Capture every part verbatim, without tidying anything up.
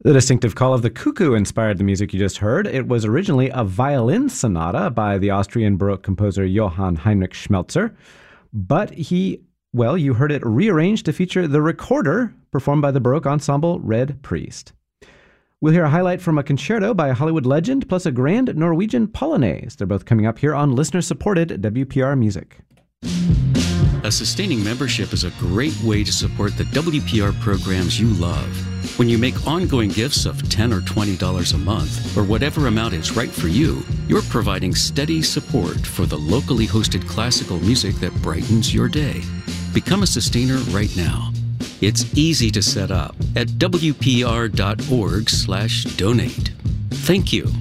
The distinctive call of the cuckoo inspired the music you just heard. It was originally a violin sonata by the Austrian Baroque composer Johann Heinrich Schmelzer, but he, well, you heard it rearranged to feature the recorder performed by the Baroque ensemble Red Priest. We'll hear a highlight from a concerto by a Hollywood legend, plus a grand Norwegian polonaise. They're both coming up here on listener-supported W P R Music. A sustaining membership is a great way to support the W P R programs you love. When you make ongoing gifts of ten dollars or twenty dollars a month, or whatever amount is right for you, you're providing steady support for the locally hosted classical music that brightens your day. Become a sustainer right now. It's easy to set up at W P R dot org slash donate. Thank you.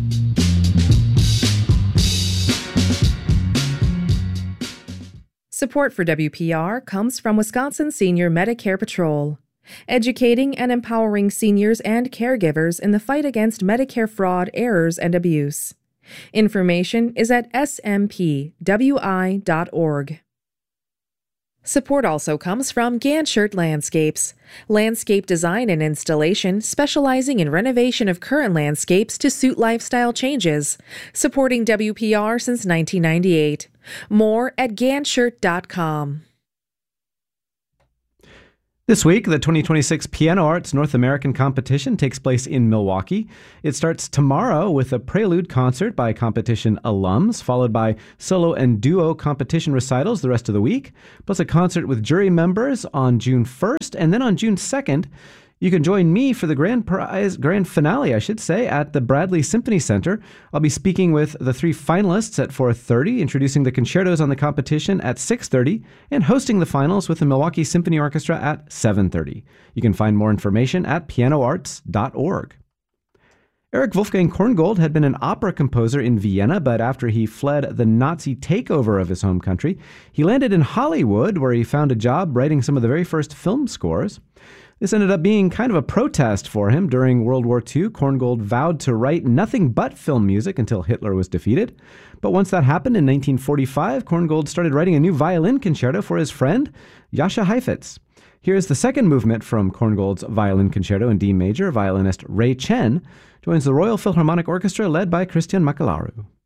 Support for W P R comes from Wisconsin Senior Medicare Patrol, educating and empowering seniors and caregivers in the fight against Medicare fraud, errors, and abuse. Information is at S M P W I dot org. Support also comes from Ganshert Landscapes, landscape design and installation specializing in renovation of current landscapes to suit lifestyle changes, supporting W P R since nineteen ninety-eight. More at ganshert dot com. This week, the twenty twenty-six Piano Arts North American Competition takes place in Milwaukee. It starts tomorrow with a prelude concert by competition alums, followed by solo and duo competition recitals the rest of the week, plus a concert with jury members on June first, and then on June second, you can join me for the grand prize, grand finale, I should say, at the Bradley Symphony Center. I'll be speaking with the three finalists at four thirty, introducing the concertos on the competition at six thirty, and hosting the finals with the Milwaukee Symphony Orchestra at seven thirty. You can find more information at piano arts dot org. Erich Wolfgang Korngold had been an opera composer in Vienna, but after he fled the Nazi takeover of his home country, he landed in Hollywood, where he found a job writing some of the very first film scores. This ended up being kind of a protest for him. During World War Two, Korngold vowed to write nothing but film music until Hitler was defeated. But once that happened in nineteen forty-five, Korngold started writing a new violin concerto for his friend, Jascha Heifetz. Here's the second movement from Korngold's violin concerto in D major. Violinist Ray Chen joins the Royal Philharmonic Orchestra led by Christian Macellaro.